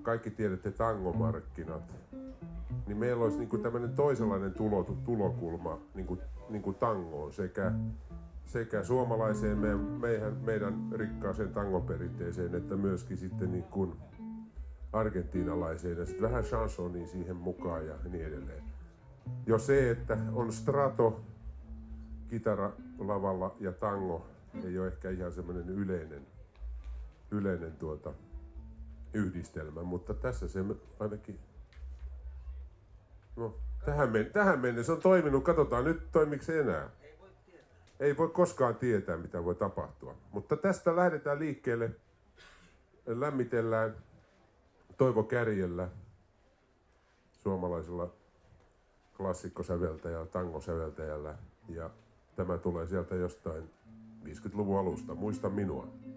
kaikki tiedätte tangomarkkinat, niin meillä olisi niin kuin tämmöinen toisenlainen tulokulma niin kuin tangoon sekä suomalaiseen meidän rikkaaseen tangoperinteeseen, että myöskin sitten niin kuin argentiinalaiseen ja sitten vähän chansonia siihen mukaan ja niin edelleen. Jo se, että on strato kitara lavalla ja tango ei ole ehkä ihan semmoinen yleinen yhdistelmä, mutta tässä se ainakin, no tähän mennessä on toiminut, katsotaan nyt toimiiko se enää. Ei voi koskaan tietää, mitä voi tapahtua, mutta tästä lähdetään liikkeelle, lämmitellään Toivo Kärjellä, suomalaisella klassikkosäveltäjällä, tangosäveltäjällä, ja tämä tulee sieltä jostain 50-luvun alusta, muista minua.